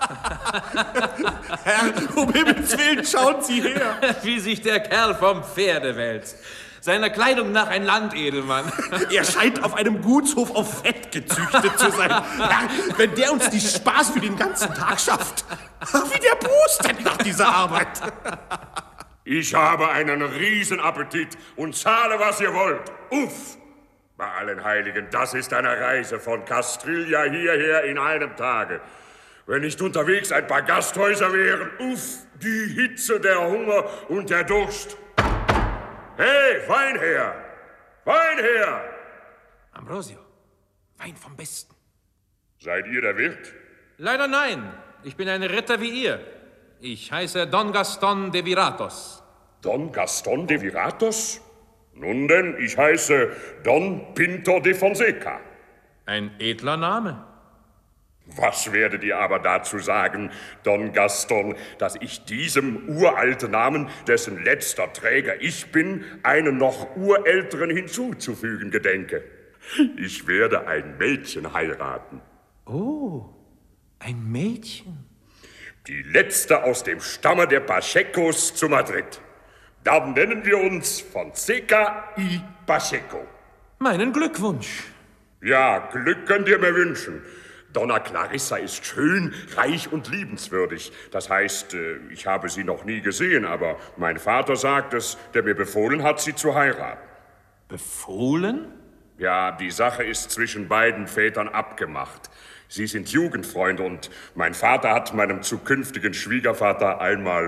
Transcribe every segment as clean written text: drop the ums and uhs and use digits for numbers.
Herr, um Himmels Willen, schauen Sie her. Wie sich der Kerl vom Pferde wälzt. Seiner Kleidung nach ein Landedelmann. Er scheint auf einem Gutshof auf Fett gezüchtet zu sein. Herr, wenn der uns die Spaß für den ganzen Tag schafft. Wie der pustet nach dieser Arbeit. Ich habe einen Riesenappetit und zahle, was ihr wollt. Uff! Bei allen Heiligen, das ist eine Reise von Castilla hierher in einem Tage. Wenn nicht unterwegs ein paar Gasthäuser wären, uff, die Hitze, der Hunger und der Durst. Hey, Wein her! Wein her! Ambrosio, Wein vom Besten. Seid ihr der Wirt? Leider nein. Ich bin ein Ritter wie ihr. Ich heiße Don Gaston de Viratos. Don Gaston de Viratos? Nun denn, ich heiße Don Pinto de Fonseca. Ein edler Name. Was werdet ihr aber dazu sagen, Don Gaston, dass ich diesem uralten Namen, dessen letzter Träger ich bin, einen noch urälteren hinzuzufügen gedenke? Ich werde ein Mädchen heiraten. Oh, ein Mädchen. Die letzte aus dem Stamme der Pachecos zu Madrid. Dann nennen wir uns Fonseca y Pacheco. Meinen Glückwunsch. Ja, Glück könnt ihr mir wünschen. Donna Clarissa ist schön, reich und liebenswürdig. Das heißt, ich habe sie noch nie gesehen, aber mein Vater sagt es, der mir befohlen hat, sie zu heiraten. Befohlen? Ja, die Sache ist zwischen beiden Vätern abgemacht. Sie sind Jugendfreunde und mein Vater hat meinem zukünftigen Schwiegervater einmal...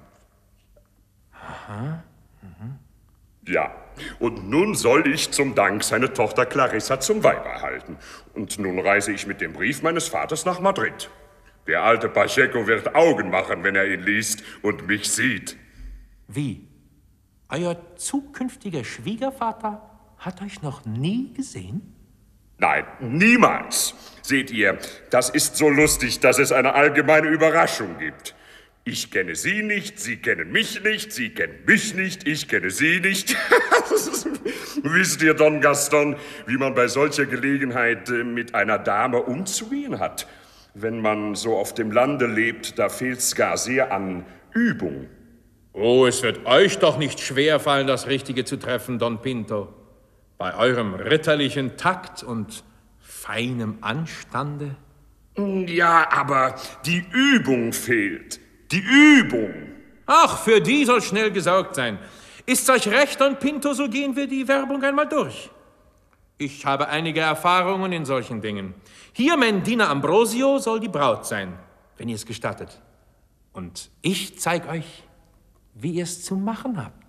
Aha. Ja, und nun soll ich zum Dank seine Tochter Clarissa zum Weib erhalten. Und nun reise ich mit dem Brief meines Vaters nach Madrid. Der alte Pacheco wird Augen machen, wenn er ihn liest und mich sieht. Wie? Euer zukünftiger Schwiegervater hat euch noch nie gesehen? Nein, niemals. Seht ihr, das ist so lustig, dass es eine allgemeine Überraschung gibt. Ich kenne Sie nicht, Sie kennen mich nicht, Sie kennen mich nicht, ich kenne Sie nicht. Wisst ihr, Don Gaston, wie man bei solcher Gelegenheit mit einer Dame umzugehen hat? Wenn man so auf dem Lande lebt, da fehlt's gar sehr an Übung. Oh, es wird euch doch nicht schwerfallen, das Richtige zu treffen, Don Pinto. Bei eurem ritterlichen Takt und feinem Anstande. Ja, aber die Übung fehlt. Die Übung. Ach, für die soll schnell gesorgt sein. Ist's euch recht, Don Pinto, so gehen wir die Werbung einmal durch. Ich habe einige Erfahrungen in solchen Dingen. Hier, Mendina Ambrosio soll die Braut sein, wenn ihr es gestattet. Und ich zeig euch, wie ihr es zu machen habt.